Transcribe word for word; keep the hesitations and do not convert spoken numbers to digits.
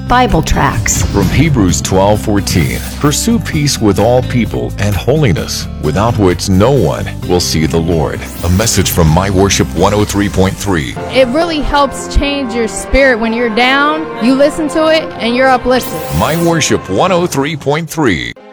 Bible tracts. From Hebrews twelve fourteen, pursue peace with all people and holiness, without which no one will see the Lord. A message from My Worship one oh three point three. It really helps change your spirit when you're down. You listen to it and you're uplifted. My Worship one oh three point three.